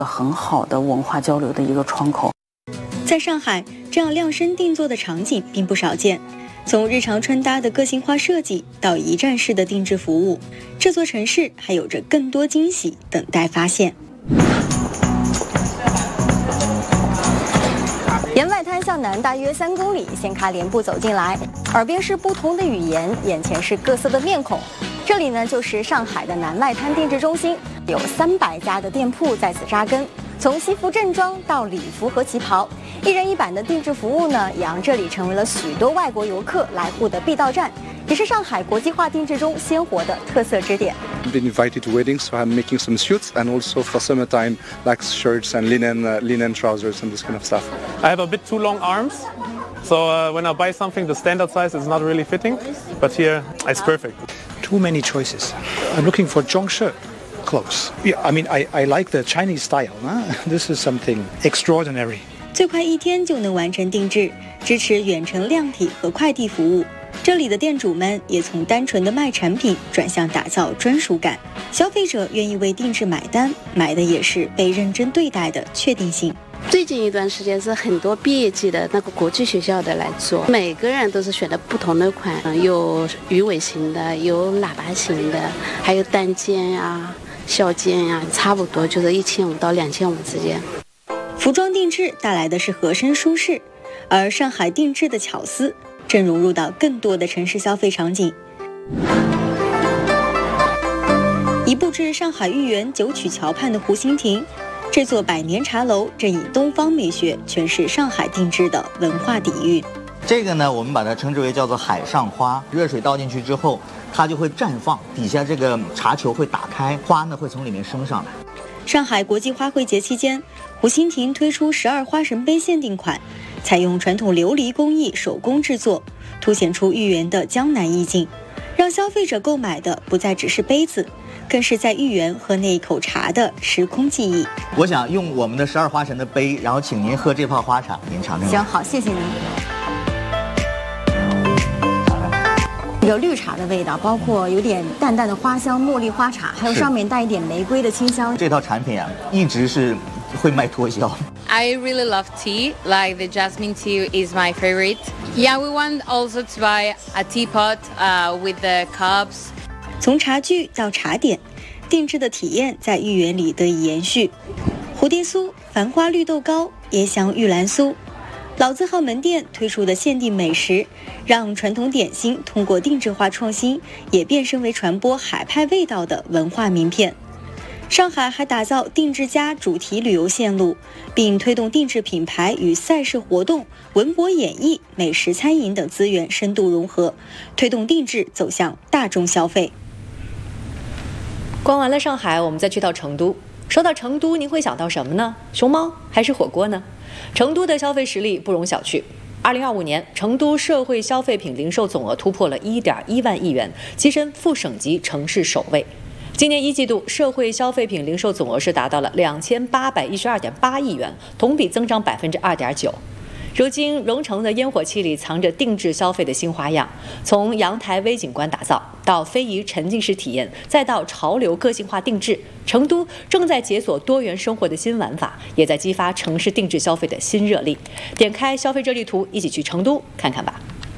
很好的文化交流的一个窗口。 在上海，这样量身定做的场景并不少见。从日常穿搭的个性化设计到一站式的定制服务，这座城市还有着更多惊喜等待发现。 沿外滩向南大约3公里，先开连步走进来，耳边是不同的语言，眼前是各色的面孔。这里呢，就是上海的南外滩定制中心，有300家的店铺在此扎根。从西服正装到礼服和旗袍，一人一版的定制服务呢，也让这里成为了许多外国游客来沪的必到站，也是上海国际化定制中鲜活的特色支点。 I've been invited to weddings, so I'm making some suits and also for summertime, like shirts and linen trousers and this kind of stuff. I have a bit too long arms, so when I buy something, the standard size is not really fitting, but here it's perfect. Too many choices. I'm looking for zhongshe clothes. Yeah, I mean, I like the Chinese style. This is something extraordinary. 最快1天就能完成定制，支持远程量体和快递服务。这里的店主们也从单纯的卖产品转向打造专属感，消费者愿意为定制买单，买的也是被认真对待的确定性。 最近一段时间是很多毕业季的那个国际学校的来做，每个人都是选的不同的款，有鱼尾型的，有喇叭型的，还有单肩啊、小肩啊，差不多就是1500到2500之间。 服装定制带来的是合身舒适，而上海定制的巧思正融入到更多的城市消费场景。移步至上海豫园九曲桥畔的湖心亭，这座百年茶楼正以东方美学诠释上海定制的文化底蕴。 这个呢，我们把它称之为叫做海上花，热水倒进去之后，它就会绽放，底下这个茶球会打开，花呢会从里面升上来。 上海国际花卉节期间，湖心亭推出12花神杯限定款，采用传统琉璃工艺手工制作，凸显出豫园的江南意境，让消费者购买的不再只是杯子，更是在豫园喝那一口茶的时空记忆。 我想用我们的12花神的杯，然后请您喝这泡花茶，您尝尝。 行，好，谢谢您。有绿茶的味道，包括有点淡淡的花香、茉莉花茶，还有上面带一点玫瑰的清香。 这套产品啊，一直是会卖脱销。 I really love tea, like the jasmine tea is my favorite. Yeah, we want also to buy a teapot with the cups. 从茶具到茶点，定制的体验在豫园里得以延续。蝴蝶酥、繁花绿豆糕、椰香玉兰酥，老字号门店推出的限定美食，让传统点心通过定制化创新，也变身为传播海派味道的文化名片。上海还打造定制家主题旅游线路，并推动定制品牌与赛事活动、文博演艺、美食餐饮等资源深度融合，推动定制走向大众消费。 逛完了上海，我们再去到成都。说到成都，您会想到什么呢？熊猫还是火锅呢？成都的消费实力不容小觑。2025年，成都社会消费品零售总额突破了1.1万亿元，跻身副省级城市首位。今年1季度，社会消费品零售总额是达到了2812.8亿元，同比增长2.9%。如今，蓉城的烟火气里藏着定制消费的新花样，从阳台微景观打造到非遗沉浸式体验，再到潮流个性化定制，成都正在解锁多元生活的新玩法，也在激发城市定制消费的新热力。点开消费热力图，一起去成都看看吧。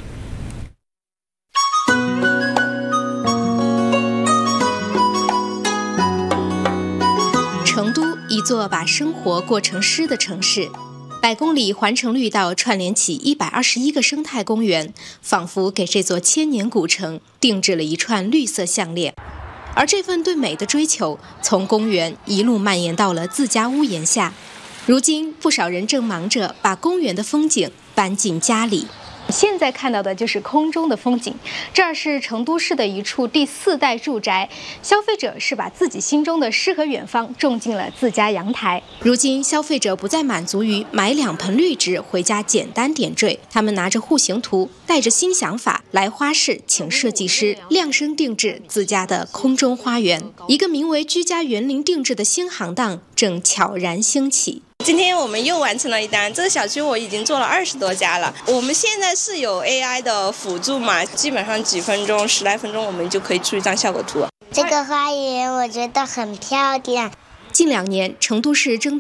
成都，一座把生活过成诗的城市。100公里环城绿道串联起121个生态公园，仿佛给这座千年古城定制了一串绿色项链。而这份对美的追求，从公园一路蔓延到了自家屋檐下。如今，不少人正忙着把公园的风景搬进家里。 现在看到的就是空中的风景，这儿是成都市的一处第4代住宅，消费者是把自己心中的诗和远方种进了自家阳台。 如今，消费者不再满足于买2盆绿植回家简单点缀，他们拿着户型图，带着新想法来花市请设计师量身定制自家的空中花园。一个名为居家园林定制的新行当正悄然兴起。 今天我们又完成了一单，这个小区我已经做了20多家了。我们现在是有 AI 的辅助嘛，基本上几分钟、10来分钟我们就可以出一张效果图。 这个花园我觉得很漂亮。 近2年，成都市针对